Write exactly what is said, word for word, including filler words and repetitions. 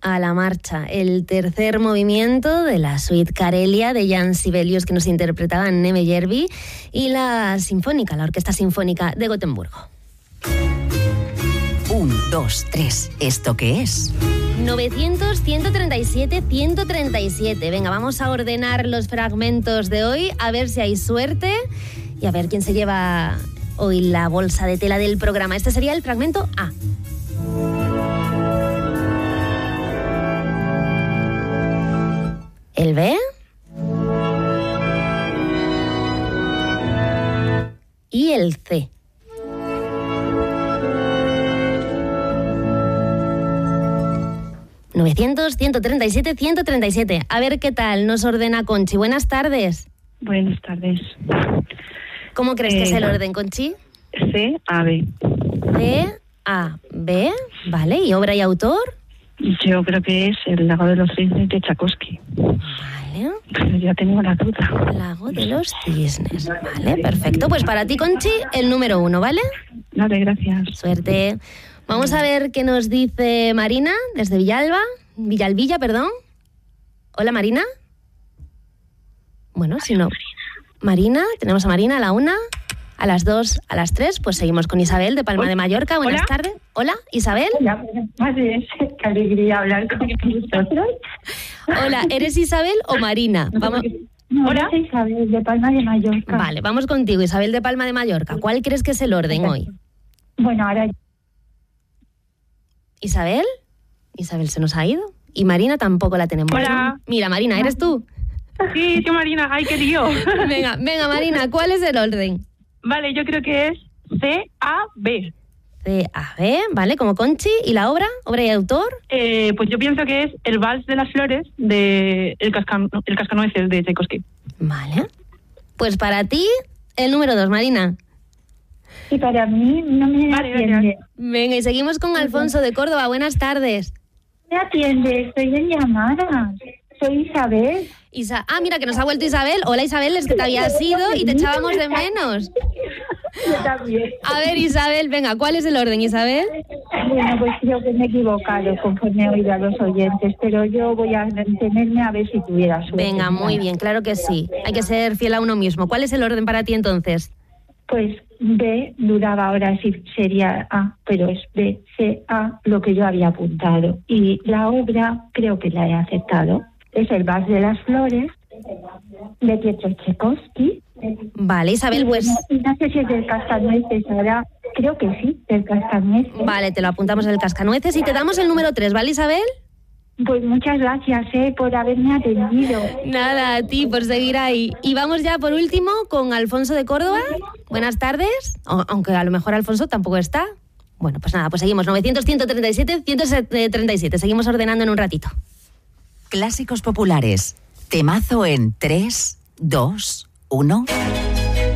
a la marcha, el tercer movimiento de la suite Karelia de Jan Sibelius que nos interpretaba Neme Järvi y la Sinfónica, la Orquesta Sinfónica de Gotemburgo. Un, dos, tres, ¿esto qué es? novecientos, ciento treinta y siete, ciento treinta y siete. Venga, vamos a ordenar los fragmentos de hoy, a ver si hay suerte y a ver quién se lleva hoy la bolsa de tela del programa. Este sería el fragmento A. ¿El B? Y el C. novecientos, ciento treinta y siete, ciento treinta y siete. A ver qué tal nos ordena Conchi. Buenas tardes. Buenas tardes. ¿Cómo crees eh, que es el orden, Conchi? C, A, B. C, A, B. Vale, ¿y obra y autor? Yo creo que es El lago de los cisnes de Tchaikovsky. Vale. Pero ya tengo la duda. El lago de los cisnes. Vale, perfecto. Pues para ti, Conchi, el número uno, ¿vale? Vale, gracias. Suerte. Vamos a ver qué nos dice Marina desde Villalba. Villalbilla, perdón. Hola, Marina. Bueno, si no... Marina, tenemos a Marina a la una, a las dos, a las tres, pues seguimos con Isabel de Palma de Mallorca. Buenas Hola. tardes. Hola, Isabel. Hola, buenas tardes. Qué alegría hablar con vosotros. Hola, ¿eres Isabel o Marina? Vamos... No, Hola, soy Isabel de Palma de Mallorca. Vale, vamos contigo, Isabel de Palma de Mallorca. ¿Cuál crees que es el orden hoy? Bueno, ahora... ¿Isabel? Isabel se nos ha ido. Y Marina tampoco la tenemos. Hola. Mira, Marina, ¿eres tú? Sí, tío Marina, ay, qué lío. Venga, venga, Marina, ¿cuál es el orden? Vale, yo creo que es C, A, B. C, A, B, vale, como Conchi. ¿Y la obra? ¿Obra y autor? Eh, pues yo pienso que es El vals de las flores de El, Cascan- el cascanueces de Tchaikovsky. Vale. Pues para ti, el número dos, Marina. Y para mí no me Vale, atiende. gracias. Venga, y seguimos con Alfonso de Córdoba. Buenas tardes. No me atiende, estoy en llamada. Soy Isabel. Isa- ah, mira, que nos ha vuelto Isabel. Hola, Isabel, es que te habías ido y te echábamos de menos. Yo también. A ver, Isabel, venga, ¿cuál es el orden, Isabel? Bueno, pues creo que me he equivocado conforme he oído a los oyentes, pero yo voy a mantenerme a ver si tuviera suerte. Venga, muy bien, claro que sí. Hay que ser fiel a uno mismo. ¿Cuál es el orden para ti entonces? Pues B duraba ahora sí sería A, pero es B, C, A, lo que yo había apuntado. Y la obra creo que la he aceptado. Es El vals de las flores de Pietro Tchaikovsky. Vale, Isabel, pues... Y no sé si es del Cascanueces, ahora creo que sí, del Cascanueces. Vale, te lo apuntamos en el cascanueces y te damos el número tres, ¿vale, Isabel? Pues muchas gracias eh, por haberme atendido. Nada, a ti por seguir ahí. Y vamos ya por último con Alfonso de Córdoba. Buenas tardes, o- aunque a lo mejor Alfonso tampoco está. Bueno, pues nada, pues seguimos. novecientos, ciento treinta y siete, ciento treinta y siete. Seguimos ordenando en un ratito. Clásicos populares. Temazo en tres, dos, uno.